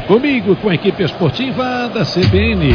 Comigo, com a equipe esportiva da CBN.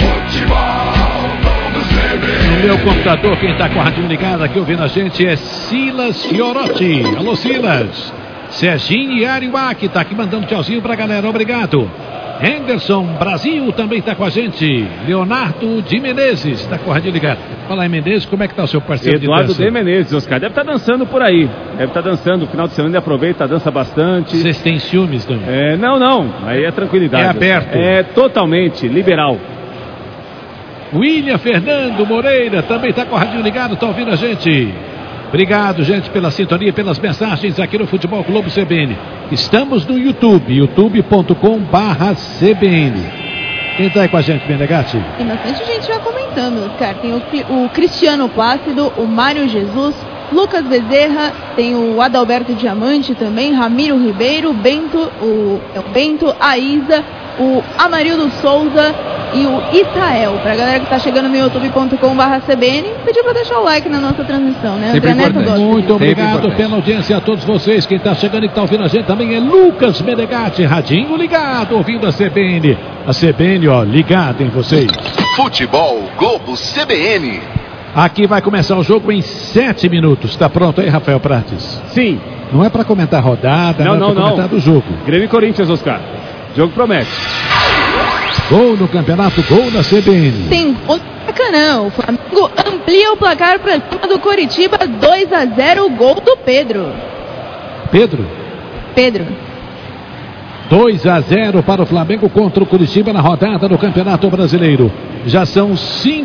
No meu computador, quem está com a rádio ligada aqui ouvindo a gente é Silas Fiorotti. Alô, Silas. Serginho Ariuá, que está aqui mandando tchauzinho pra galera. Obrigado. Henderson Brasil também está com a gente. Leonardo de Menezes está com a rádio ligada. Fala aí, Menezes, como é que está o seu parceiro Eduardo de dança? de Menezes, Oscar. Deve estar dançando por aí. Deve estar dançando. No final de semana ele aproveita, dança bastante. Vocês têm ciúmes também? Não. Aí é tranquilidade. É aberto. É totalmente liberal. William Fernando Moreira também está com a rádio ligada, está ouvindo a gente. Obrigado, gente, pela sintonia, pelas mensagens aqui no Futebol Globo CBN. Estamos no YouTube, youtube.com/CBN. Quem está aí com a gente, Menegatti? Tem bastante gente já comentando, Oscar. Tem o Cristiano Plácido, o Mário Jesus, Lucas Bezerra, tem o Adalberto Diamante também, Ramiro Ribeiro, o Bento, a Isa, o Amarildo Souza e o Itael. Pra galera que tá chegando no youtube.com/CBN, pediu pra deixar o like na nossa transmissão, né? André Neto gosta. Muito obrigado pela audiência a todos vocês. Quem tá chegando e que tá ouvindo a gente também é Lucas Menegatti, radinho ligado, ouvindo a CBN. A CBN, ó, ligada em vocês. Futebol Globo CBN. Aqui vai começar o jogo em 7 minutos. Tá pronto aí, Rafael Prates? Sim. Não é pra comentar a rodada, não é pra comentar do jogo. Grêmio e Corinthians, Oscar. O jogo promete. Gol no campeonato, gol da CBN. Tem gol no Maracanã. O Flamengo amplia o placar para cima do Coritiba, 2-0, gol do Pedro. Pedro. 2-0 para o Flamengo contra o Coritiba na rodada do Campeonato Brasileiro. Já são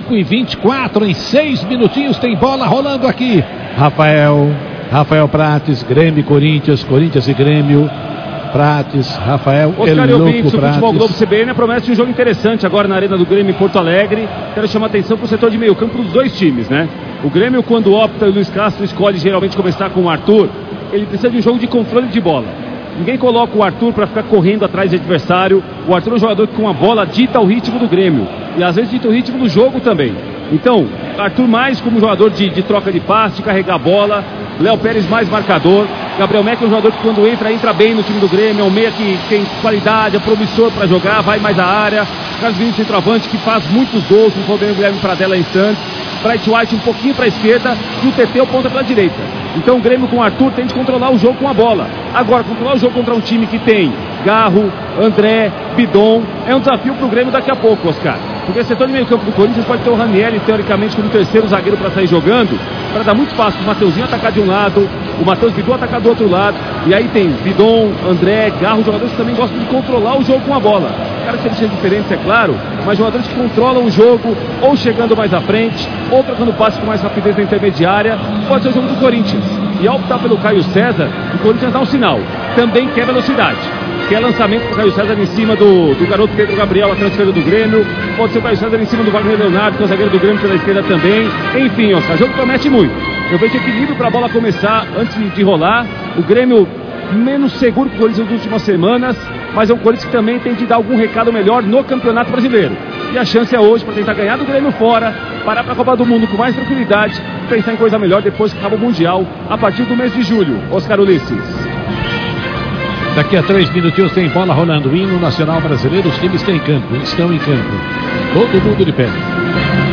5h24, em 6 minutinhos tem bola rolando aqui. Rafael Prates, Grêmio e Corinthians e Grêmio. Prates, Rafael, Oscar e ouvintes, o Futebol Globo CBN promete um jogo interessante agora na Arena do Grêmio em Porto Alegre. Quero chamar a atenção para o setor de meio campo dos dois times, né? O Grêmio, quando opta, o Luiz Castro escolhe geralmente começar com o Arthur, ele precisa de um jogo de controle de bola. Ninguém coloca o Arthur para ficar correndo atrás de adversário. O Arthur é um jogador que com a bola dita o ritmo do Grêmio e às vezes dita o ritmo do jogo também. Então, Arthur mais como jogador de troca de passe, de carregar a bola. Léo Pérez mais marcador. Gabriel Meck é um jogador que quando entra bem no time do Grêmio. É um meia que tem qualidade, é promissor para jogar, vai mais à área. Carlos Vinícius centroavante que faz muitos gols, como o Guilherme Pradella em Santos. Bright White um pouquinho para a esquerda e o TT o ponta pela direita. Então o Grêmio com o Arthur tem de controlar o jogo com a bola. Agora, controlar o jogo contra um time que tem Garro, André, Bidon, é um desafio para o Grêmio daqui a pouco, Oscar. Porque o setor de meio campo do Corinthians pode ter o Ranieri, teoricamente, como terceiro zagueiro para sair jogando, para dar muito espaço para o Mateuzinho atacar de um lado, o Matheus Bidon atacar do outro lado, e aí tem Bidon, André, Garro, jogadores que também gostam de controlar o jogo com a bola. Características diferentes, é claro, mas jogadores que controlam o jogo, ou chegando mais à frente, ou trocando passe com mais rapidez na intermediária. Pode ser o jogo do Corinthians. E ao optar pelo Caio César, o Corinthians dá um sinal, também quer velocidade. Quer lançamento para o Caio César em cima do garoto Pedro Gabriel, a transferência do Grêmio. Pode ser o Caio César em cima do Wagner Leonardo, que é o zagueiro do Grêmio pela esquerda também. Enfim, Oscar, o jogo promete muito. Eu vejo equilíbrio para a bola começar antes de rolar. O Grêmio menos seguro que o Corinthians nas últimas semanas, mas é um Corinthians que também tem de dar algum recado melhor no Campeonato Brasileiro. E a chance é hoje para tentar ganhar do Grêmio fora, parar para a Copa do Mundo com mais tranquilidade, pensar em coisa melhor depois que acaba o Mundial, a partir do mês de julho. Oscar Ulisses. Daqui a 3 minutinhos tem bola rolando. Hino Nacional Brasileiro, os times estão em campo. Todo mundo de pé.